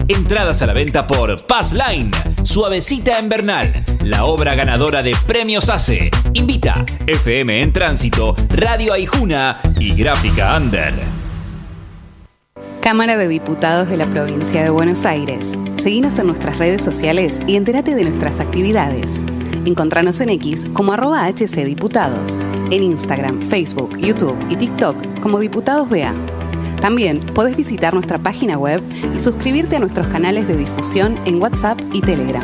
Entradas a la venta por Paz Line, Suavecita en Bernal, la obra ganadora de Premios ACE. Invita FM en Tránsito, Radio Aijuna y Gráfica Under. Cámara de Diputados de la Provincia de Buenos Aires. Seguinos en nuestras redes sociales y entérate de nuestras actividades. Encontranos en X como @HCDiputados, en Instagram, Facebook, YouTube y TikTok como Diputados BA. También podés visitar nuestra página web y suscribirte a nuestros canales de difusión en WhatsApp y Telegram.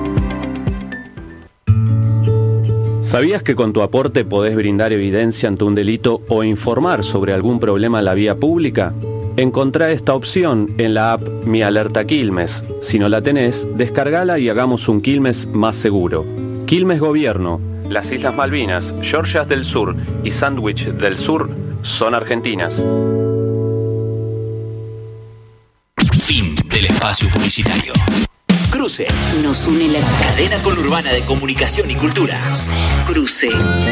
¿Sabías que con tu aporte podés brindar evidencia ante un delito o informar sobre algún problema en la vía pública? Encontrá esta opción en la app Mi Alerta Quilmes. Si no la tenés, descargala y hagamos un Quilmes más seguro. Quilmes Gobierno, las Islas Malvinas, Georgias del Sur y Sandwich del Sur son argentinas. Fin del espacio publicitario. Cruce. Nos une la Cadena conurbana de comunicación y cultura. Cruce.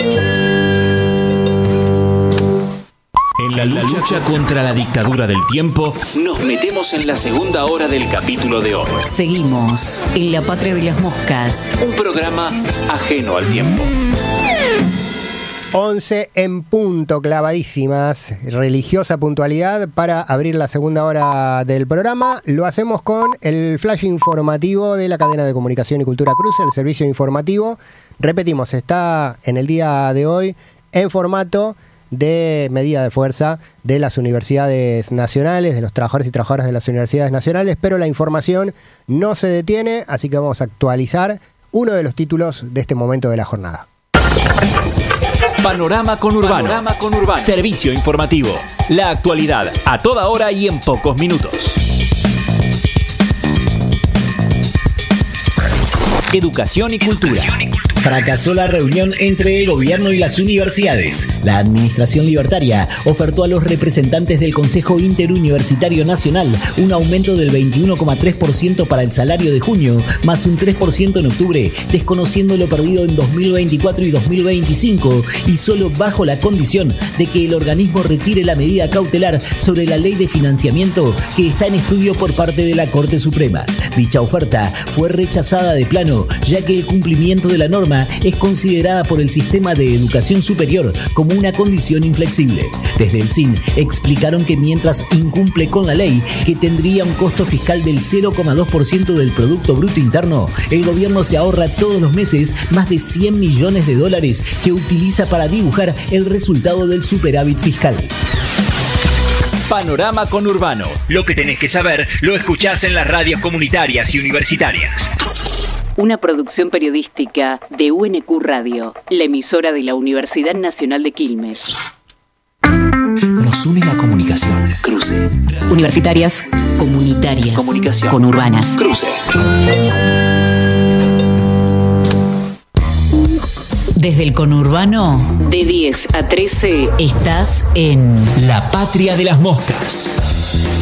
En la lucha contra la dictadura del tiempo, nos metemos en la segunda hora del capítulo de hoy. Seguimos en la patria de las moscas. Un programa ajeno al tiempo. 11 en punto, clavadísimas, religiosa puntualidad para abrir la segunda hora del programa. Lo hacemos con el flash informativo de la cadena de comunicación y cultura Cruce, el servicio informativo. Repetimos, está en el día de hoy en formato de medida de fuerza de las universidades nacionales, de los trabajadores y trabajadoras de las universidades nacionales, pero la información no se detiene, así que vamos a actualizar uno de los títulos de este momento de la jornada. Panorama conurbano. Servicio informativo. La actualidad a toda hora y en pocos minutos. Educación y cultura. Fracasó la reunión entre el gobierno y las universidades. La administración libertaria ofertó a los representantes del Consejo Interuniversitario Nacional un aumento del 21,3% para el salario de junio, más un 3% en octubre, desconociendo lo perdido en 2024 y 2025, y solo bajo la condición de que el organismo retire la medida cautelar sobre la ley de financiamiento que está en estudio por parte de la Corte Suprema. Dicha oferta fue rechazada de plano, ya que el cumplimiento de la norma es considerada por el sistema de educación superior como una condición inflexible. Desde el CIN explicaron que mientras incumple con la ley, que tendría un costo fiscal del 0,2% del Producto Bruto Interno, el gobierno se ahorra todos los meses más de $100 millones que utiliza para dibujar el resultado del superávit fiscal. Panorama conurbano. Lo que tenés que saber lo escuchás en las radios comunitarias y universitarias. Una producción periodística de UNQ Radio, la emisora de la Universidad Nacional de Quilmes. Nos une la comunicación. Cruce. Universitarias, comunitarias, comunicación, conurbanas. Cruce. Desde el conurbano, de 10 a 13, estás en La Patria de las Moscas.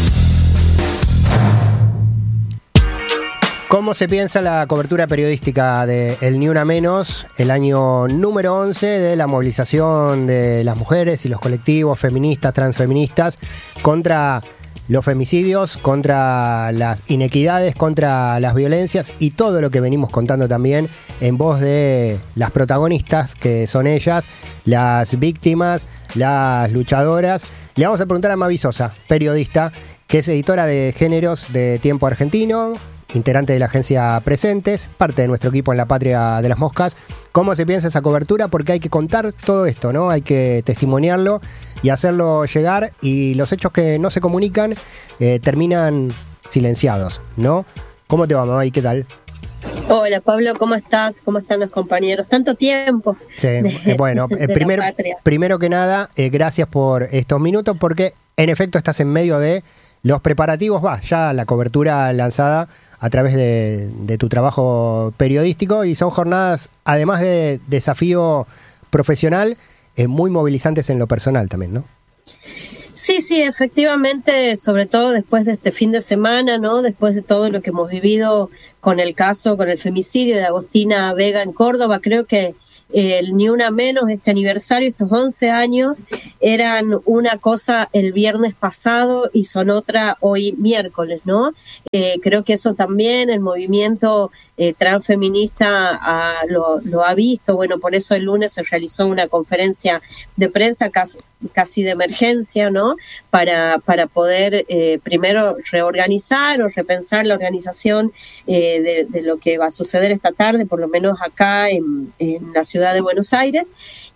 ¿Cómo se piensa la cobertura periodística de El Ni Una Menos, el año número 11 de la movilización de las mujeres y los colectivos feministas, transfeministas contra los femicidios, contra las inequidades, contra las violencias y todo lo que venimos contando también en voz de las protagonistas, que son ellas, las víctimas, las luchadoras? Le vamos a preguntar a Mavi Sosa, periodista, que es editora de géneros de Tiempo Argentino, integrante de la agencia Presentes, parte de nuestro equipo en La Patria de las Moscas. ¿Cómo se piensa esa cobertura? Porque hay que contar todo esto, ¿no? Hay que testimoniarlo y hacerlo llegar, y los hechos que no se comunican terminan silenciados, ¿no? ¿Cómo te va, Mavi? ¿Qué tal? Hola, Pablo, ¿cómo estás? ¿Cómo están los compañeros? Tanto tiempo. Sí, bueno, primero que nada, gracias por estos minutos, porque en efecto estás en medio de los preparativos, ya la cobertura lanzada a través de tu trabajo periodístico, y son jornadas, además de desafío profesional, muy movilizantes en lo personal también, ¿no? Sí, efectivamente, sobre todo después de este fin de semana, ¿no? Después de todo lo que hemos vivido con el femicidio de Agostina Vega en Córdoba, creo que el Ni Una Menos, este aniversario, estos 11 años, eran una cosa el viernes pasado y son otra hoy miércoles, ¿no? Creo que eso también el movimiento transfeminista lo ha visto. Bueno, por eso el lunes se realizó una conferencia de prensa casi de emergencia, ¿no? Para poder primero reorganizar o repensar la organización de lo que va a suceder esta tarde, por lo menos acá en la ciudad de Buenos Aires,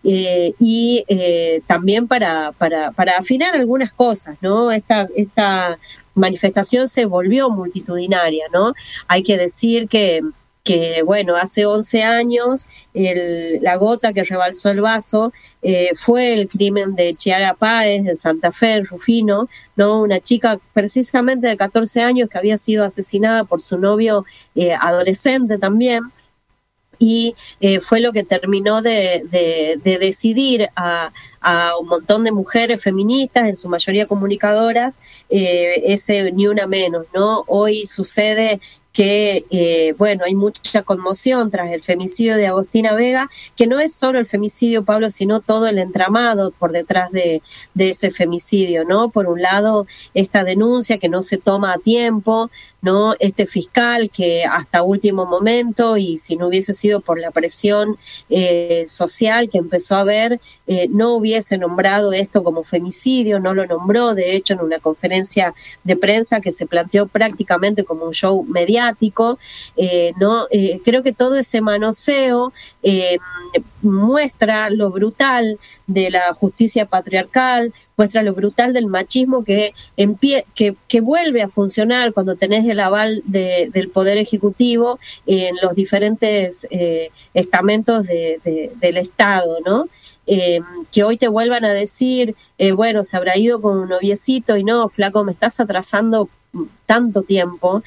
y también para afinar algunas cosas, ¿no? Esta manifestación se volvió multitudinaria, ¿no? Hay que decir que bueno, hace 11 años la gota que rebalsó el vaso fue el crimen de Chiara Páez de Santa Fe, en Rufino, ¿no? Una chica precisamente de 14 años que había sido asesinada por su novio adolescente también. Y fue lo que terminó de decidir a un montón de mujeres feministas, en su mayoría comunicadoras, ese Ni Una Menos, ¿no? Hoy sucede que, bueno, hay mucha conmoción tras el femicidio de Agostina Vega, que no es solo el femicidio, Pablo, sino todo el entramado por detrás de ese femicidio, ¿no? Por un lado, esta denuncia que no se toma a tiempo, ¿no? Este fiscal que hasta último momento, y si no hubiese sido por la presión social que empezó a haber, no hubiese nombrado esto como femicidio, no lo nombró, de hecho, en una conferencia de prensa que se planteó prácticamente como un show mediático, ¿no? Creo que todo ese manoseo muestra lo brutal de la justicia patriarcal, muestra lo brutal del machismo que vuelve a funcionar cuando tenés el aval del Poder Ejecutivo en los diferentes estamentos del Estado, ¿no? Que hoy te vuelvan a decir, bueno, se habrá ido con un noviecito y no, flaco, me estás atrasando tanto tiempo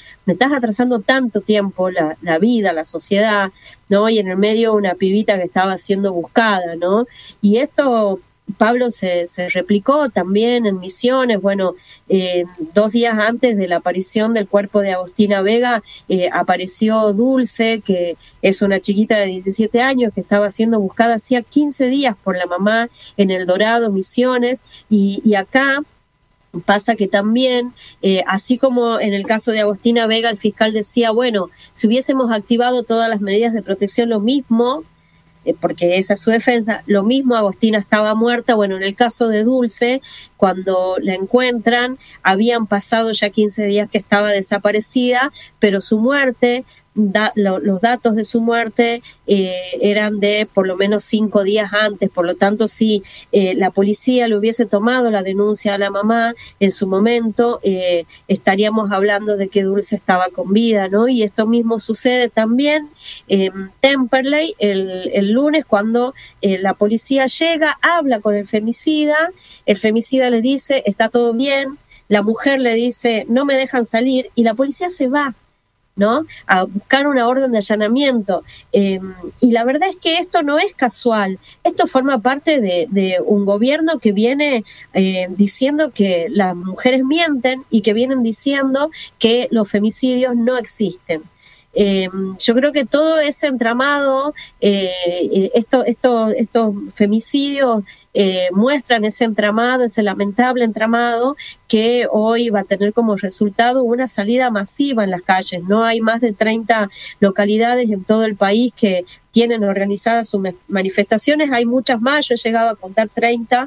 la vida, la sociedad, ¿no? Y en el medio una pibita que estaba siendo buscada, ¿no? Y esto, Pablo, se replicó también en Misiones. Bueno, 2 días antes de la aparición del cuerpo de Agostina Vega, apareció Dulce, que es una chiquita de 17 años que estaba siendo buscada hacía 15 días por la mamá en El Dorado, Misiones, y acá pasa que también, así como en el caso de Agostina Vega, el fiscal decía, bueno, si hubiésemos activado todas las medidas de protección, lo mismo, porque esa es su defensa, lo mismo Agostina estaba muerta. Bueno, en el caso de Dulce, cuando la encuentran, habían pasado ya 15 días que estaba desaparecida, pero su muerte, los datos de su muerte eran de por lo menos 5 días antes. Por lo tanto, si la policía le hubiese tomado la denuncia a la mamá en su momento, estaríamos hablando de que Dulce estaba con vida, ¿no? Y esto mismo sucede también en Temperley el lunes, cuando la policía llega, habla con el femicida le dice, está todo bien, la mujer le dice, no me dejan salir, y la policía se va, ¿no? A buscar una orden de allanamiento. Y la verdad es que esto no es casual, esto forma parte de un gobierno que viene diciendo que las mujeres mienten y que vienen diciendo que los femicidios no existen. Yo creo que todo ese entramado, estos femicidios muestran ese entramado, ese lamentable entramado que hoy va a tener como resultado una salida masiva en las calles. No hay más de 30 localidades en todo el país que tienen organizadas sus manifestaciones, hay muchas más, yo he llegado a contar 30,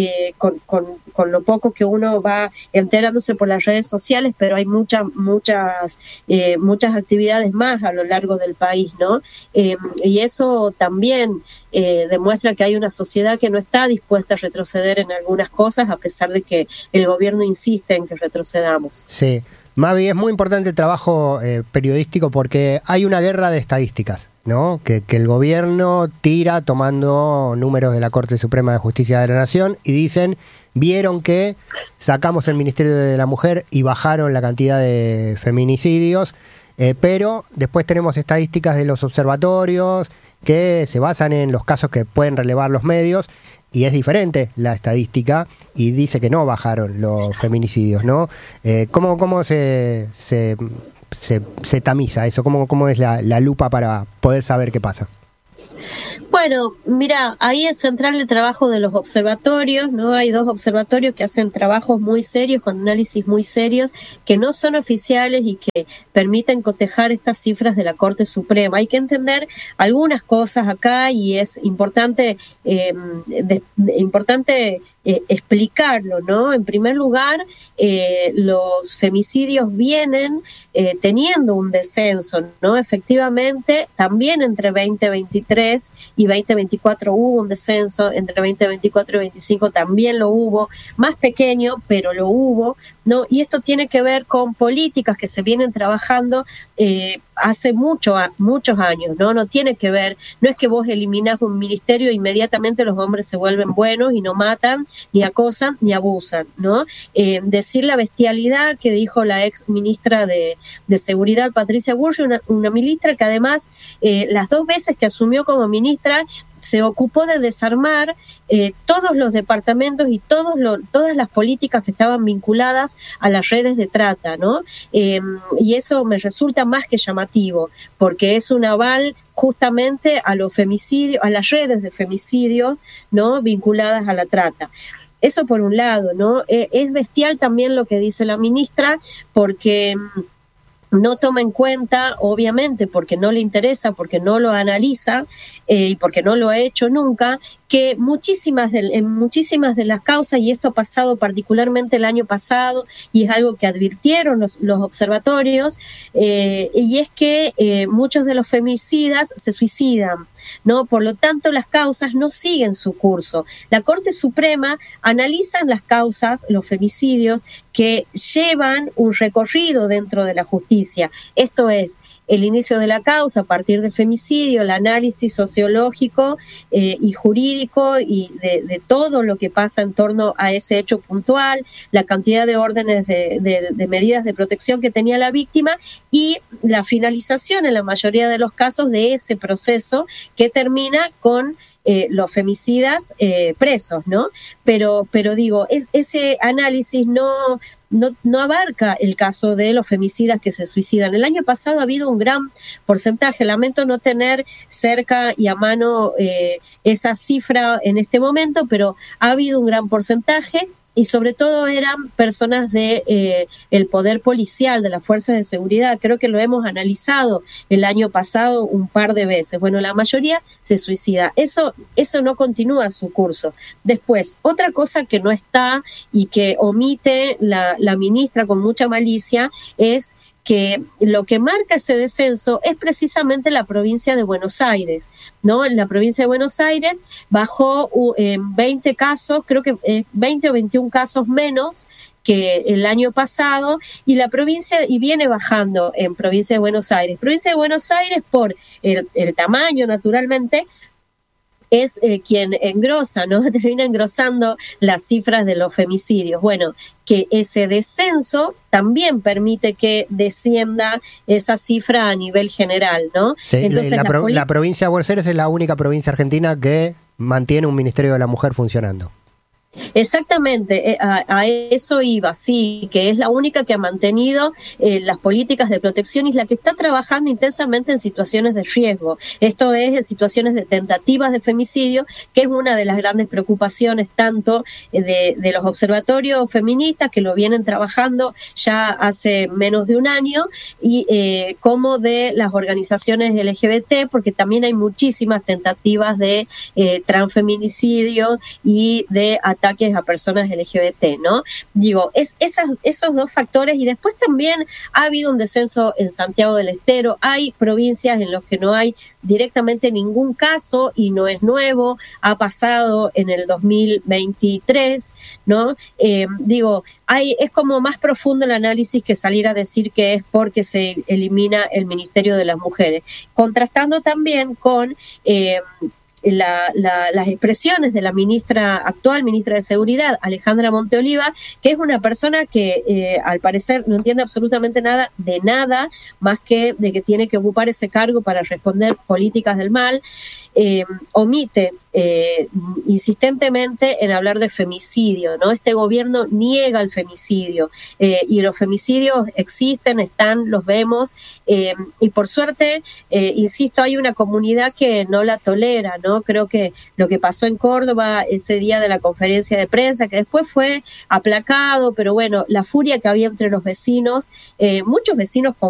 con lo poco que uno va enterándose por las redes sociales, pero hay muchas actividades más a lo largo del país, ¿no? Y eso también demuestra que hay una sociedad que no está dispuesta a retroceder en algunas cosas, a pesar de que el gobierno insiste en que retrocedamos. Sí, Mavi, es muy importante el trabajo periodístico porque hay una guerra de estadísticas, ¿no? Que el gobierno tira tomando números de la Corte Suprema de Justicia de la Nación y dicen, vieron que sacamos el Ministerio de la Mujer y bajaron la cantidad de feminicidios, pero después tenemos estadísticas de los observatorios que se basan en los casos que pueden relevar los medios, y es diferente la estadística y dice que no bajaron los feminicidios, ¿no? ¿Cómo se tamiza eso? ¿Cómo es la lupa para poder saber qué pasa? Bueno, mira, ahí es central el trabajo de los observatorios, ¿no? Hay 2 observatorios que hacen trabajos muy serios, con análisis muy serios, que no son oficiales y que permiten cotejar estas cifras de la Corte Suprema. Hay que entender algunas cosas acá y es importante, explicarlo, ¿no? En primer lugar, los femicidios vienen teniendo un descenso, ¿no? Efectivamente, también entre 2023 y 2024 hubo un descenso, entre 2024 y 2025 también lo hubo, más pequeño, pero lo hubo, ¿no? Y esto tiene que ver con políticas que se vienen trabajando hace muchos años, ¿no? No tiene que ver, no es que vos eliminás un ministerio e inmediatamente los hombres se vuelven buenos y no matan, ni acosan, ni abusan, ¿no? Decir la bestialidad que dijo la ex ministra de Seguridad, Patricia Bullrich, una ministra que además las 2 veces que asumió como ministra se ocupó de desarmar todos los departamentos y todas las políticas que estaban vinculadas a las redes de trata, ¿no? Y eso me resulta más que llamativo, porque es un aval justamente a los femicidios, a las redes de femicidio, ¿no? Vinculadas a la trata. Eso por un lado, ¿no? Es bestial también lo que dice la ministra, porque no toma en cuenta, obviamente, porque no le interesa, porque no lo analiza y porque no lo ha hecho nunca, que en muchísimas de las causas, y esto ha pasado particularmente el año pasado, y es algo que advirtieron los observatorios, y es que muchos de los femicidas se suicidan, ¿no? Por lo tanto, las causas no siguen su curso. La Corte Suprema analiza las causas, los femicidios, que llevan un recorrido dentro de la justicia. Esto es, el inicio de la causa a partir del femicidio, el análisis sociológico y jurídico y de todo lo que pasa en torno a ese hecho puntual, la cantidad de órdenes de medidas de protección que tenía la víctima y la finalización en la mayoría de los casos de ese proceso que termina con los femicidas presos, ¿no? Pero digo, ese análisis no abarca el caso de los femicidas que se suicidan. El año pasado ha habido un gran porcentaje, lamento no tener cerca y a mano esa cifra en este momento, pero ha habido un gran porcentaje y sobre todo eran personas de el poder policial, de las fuerzas de seguridad. Creo que lo hemos analizado el año pasado un par de veces. Bueno, la mayoría se suicida. Eso no continúa su curso. Después, otra cosa que no está y que omite la ministra con mucha malicia es que lo que marca ese descenso es precisamente la provincia de Buenos Aires, ¿no? En la provincia de Buenos Aires bajó en 20 casos, creo que 20 o 21 casos menos que el año pasado, y la provincia, y viene bajando en provincia de Buenos Aires. Provincia de Buenos Aires por el tamaño, naturalmente, es quien engrosa, ¿no? Termina engrosando las cifras de los femicidios. Bueno, que ese descenso también permite que descienda esa cifra a nivel general, ¿no? Sí, entonces, la provincia de Buenos Aires es la única provincia argentina que mantiene un Ministerio de la Mujer funcionando. Exactamente, a eso iba, sí, que es la única que ha mantenido las políticas de protección y la que está trabajando intensamente en situaciones de riesgo. Esto es en situaciones de tentativas de femicidio, que es una de las grandes preocupaciones tanto de los observatorios feministas que lo vienen trabajando ya hace menos de un año y como de las organizaciones LGBT, porque también hay muchísimas tentativas de transfeminicidio y de ataques a personas LGBT, ¿no? Digo, esos dos factores, y después también ha habido un descenso en Santiago del Estero. Hay provincias en las que no hay directamente ningún caso y no es nuevo, ha pasado en el 2023, ¿no? Digo, es como más profundo el análisis que salir a decir que es porque se elimina el Ministerio de las Mujeres, contrastando también con las expresiones de la actual ministra de Seguridad, Alejandra Monteoliva, que es una persona que al parecer no entiende absolutamente nada de nada, más que de que tiene que ocupar ese cargo para responder políticas del mal, omite insistentemente en hablar de femicidio, ¿no? Este gobierno niega el femicidio y los femicidios existen, están, los vemos y por suerte, insisto, hay una comunidad que no la tolera, ¿no? Creo que lo que pasó en Córdoba ese día de la conferencia de prensa, que después fue aplacado, pero bueno, la furia que había entre los vecinos, muchos vecinos